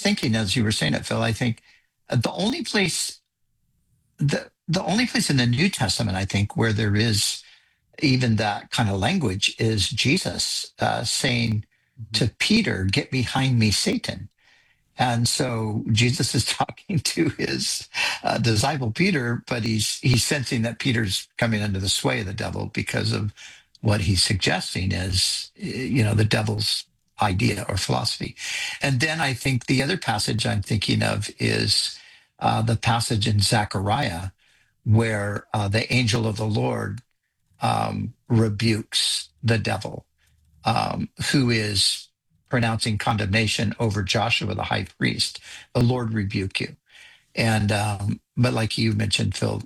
thinking as you were saying it, Phil. I think the only place the only place in the New Testament, I think, where there is even that kind of language is Jesus saying to Peter, "Get behind me, Satan." And so Jesus is talking to his disciple Peter, but he's sensing that Peter's coming under the sway of the devil because of what he's suggesting is, the devil's idea or philosophy. And then I think the other passage I'm thinking of is the passage in Zechariah where the angel of the Lord rebukes the devil, who is pronouncing condemnation over Joshua, the high priest. The Lord rebuke you. And but like you mentioned, Phil,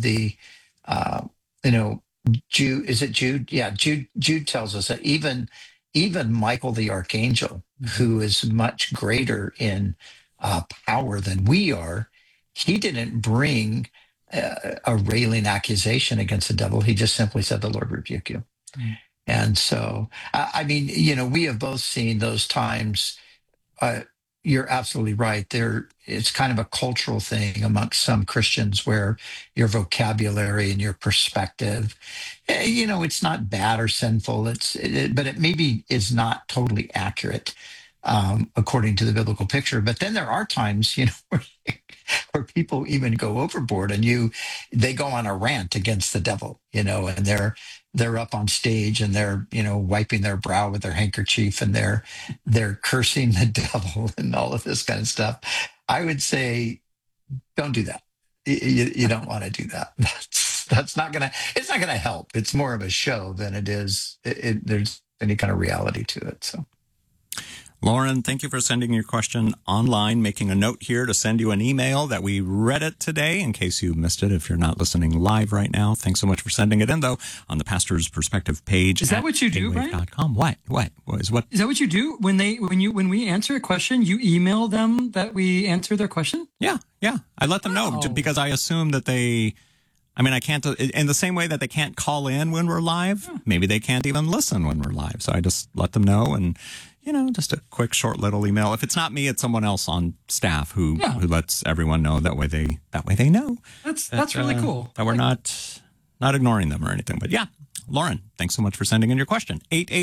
Jude, is it Jude? Yeah, Jude tells us that even Michael the archangel, who is much greater in power than we are, he didn't bring a railing accusation against the devil. He just simply said, "The Lord rebuke you." Mm. And so, we have both seen those times. You're absolutely right. It's kind of a cultural thing amongst some Christians where your vocabulary and your perspective, it's not bad or sinful. But it maybe is not totally accurate according to the biblical picture. But then there are times, where people even go overboard and they go on a rant against the devil, and they're up on stage and they're, wiping their brow with their handkerchief and they're cursing the devil and all of this kind of stuff. I would say, don't do that. You don't want to do that. It's not going to help. It's more of a show than it is. There's any kind of reality to it. So. Lauren, thank you for sending your question online, making a note here to send you an email that we read it today in case you missed it if you're not listening live right now. Thanks so much for sending it in, though, on the Pastor's Perspective page. Is that what you do, Brian? What? Is that what you do when we answer a question, you email them that we answer their question? Yeah. I let them know because I assume that I can't, in the same way that they can't call in when we're live, maybe they can't even listen when we're live. So I just let them know and, just a quick, short little email. If it's not me, it's someone else on staff who lets everyone know. That way they know. That's really cool. That we're not ignoring them or anything. But yeah, Lauren, thanks so much for sending in your question.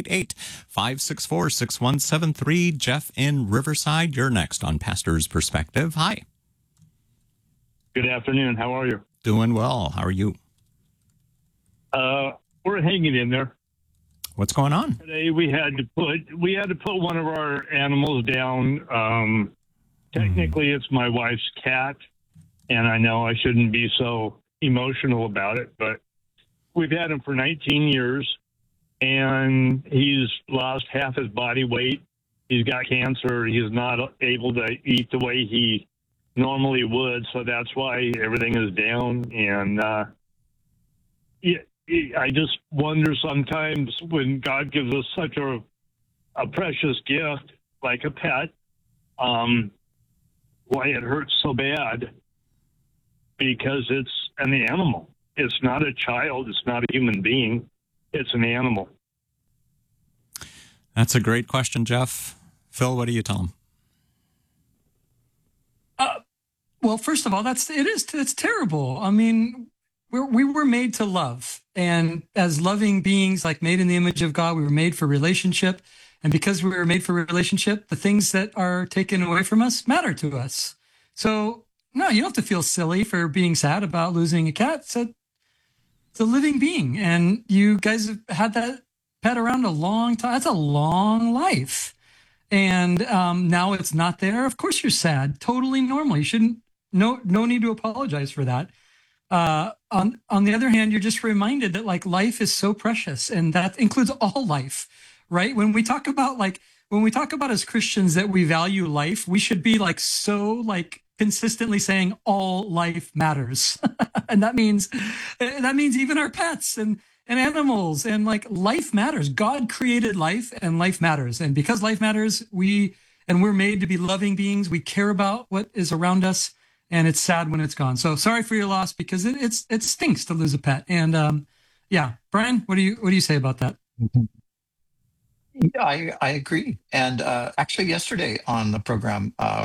888-564-6173. Jeff in Riverside, you're next on Pastor's Perspective. Hi. Good afternoon. How are you? Doing well. How are you? We're hanging in there. What's going on? Today we had to put one of our animals down. Technically, it's my wife's cat, and I know I shouldn't be so emotional about it, but we've had him for 19 years, and he's lost half his body weight. He's got cancer. He's not able to eat the way he normally would, so that's why everything is down. And I just wonder sometimes when God gives us such a precious gift like a pet, why it hurts so bad, because it's an animal. It's not a child. It's not a human being. It's an animal. That's a great question, Jeff. Phil, what do you tell him? Well, first of all, it's terrible. I mean, we were made to love, and as loving beings, like made in the image of God, we were made for relationship. And because we were made for relationship, the things that are taken away from us matter to us. So no, you don't have to feel silly for being sad about losing a cat. It's a living being, and you guys have had that pet around a long time. That's a long life. And now it's not there. Of course you're sad. Totally normal. You shouldn't. No need to apologize for that. On the other hand, you're just reminded that like life is so precious, and that includes all life, right? When we talk about as Christians that we value life, we should be like so like consistently saying all life matters, and that means even our pets and animals, and like life matters. God created life, and life matters, and because life matters, we're made to be loving beings. We care about what is around us. And it's sad when it's gone. So sorry for your loss, because it stinks to lose a pet. And Brian, what do you say about that? I agree. And actually, yesterday on the program,